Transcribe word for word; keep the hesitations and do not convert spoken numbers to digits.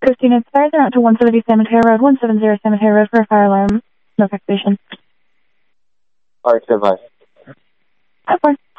Christina, it's fire. They're out to one seventy Cemetery Road, one seventy Cemetery Road for a fire alarm. No activation. Alright, stand by. Five four.